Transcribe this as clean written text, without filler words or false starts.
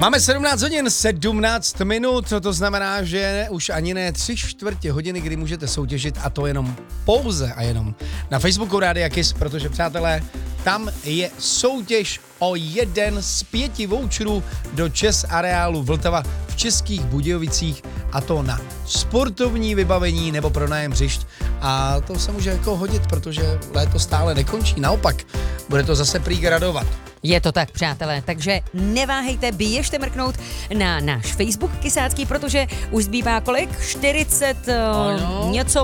Máme 17 hodin, 17 minut, to znamená, že už ani ne 3/4 hodiny, kdy můžete soutěžit, a to jenom pouze a jenom na Facebooku Rádia Kiss, protože přátelé, tam je soutěž o jeden z 5 voucherů do Chess areálu Vltava v Českých Budějovicích, a to na sportovní vybavení nebo pronájem hřišť. A to se může jako hodit, protože léto stále nekončí, naopak, bude to zase prý gradovat. Je to tak, přátelé, takže neváhejte, běžte mrknout na náš Facebook kysácký, protože už zbývá kolik? 40 něco